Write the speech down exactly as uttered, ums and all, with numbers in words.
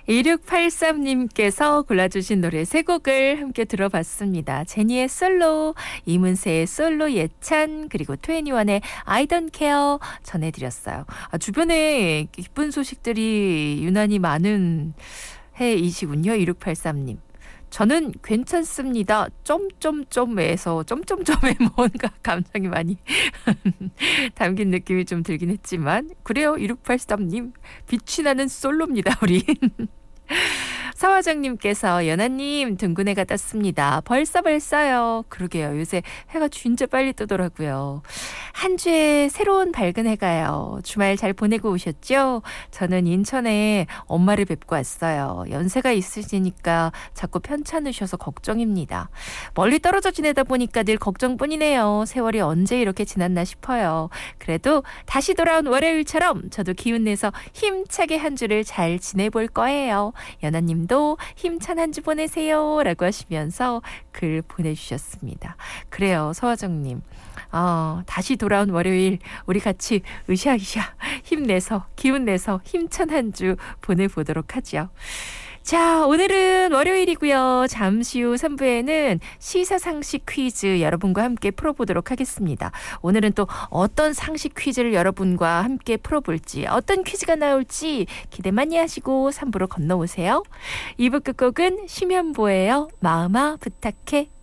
이육팔삼님께서 골라주신 노래 세 곡을 함께 들어봤습니다. 제니의 솔로, 이문세의 솔로 예찬, 그리고 트웬티원의 I don't care 전해드렸어요. 아, 주변에 기쁜 소식들이 유난히 많은 해이시군요. 이육팔삼님. 저는 괜찮습니다. 점점점에서 점점점에 뭔가 감정이 많이 담긴 느낌이 좀 들긴 했지만 그래요. 이육팔삼님 빛이 나는 솔로입니다. 우리. 사화장님께서 연하님 둥근 해가 떴습니다. 벌써 벌써요. 그러게요. 요새 해가 진짜 빨리 뜨더라고요. 한 주에 새로운 밝은 해가요. 주말 잘 보내고 오셨죠? 저는 인천에 엄마를 뵙고 왔어요. 연세가 있으시니까 자꾸 편찮으셔서 걱정입니다. 멀리 떨어져 지내다 보니까 늘 걱정뿐이네요. 세월이 언제 이렇게 지났나 싶어요. 그래도 다시 돌아온 월요일처럼 저도 기운내서 힘차게 한 주를 잘 지내볼 거예요. 연하님도 힘찬 한 주 보내세요 라고 하시면서 글 보내주셨습니다. 그래요. 서화정님. 어, 다시 돌아온 월요일 우리 같이 으쌰으쌰 힘내서 기운내서 힘찬 한 주 보내보도록 하죠. 자, 오늘은 월요일이고요. 잠시 후 삼 부에는 시사상식 퀴즈 여러분과 함께 풀어보도록 하겠습니다. 오늘은 또 어떤 상식 퀴즈를 여러분과 함께 풀어볼지, 어떤 퀴즈가 나올지 기대 많이 하시고 삼 부로 건너오세요. 이 부 끝곡은 심현보예요. 마음아 부탁해.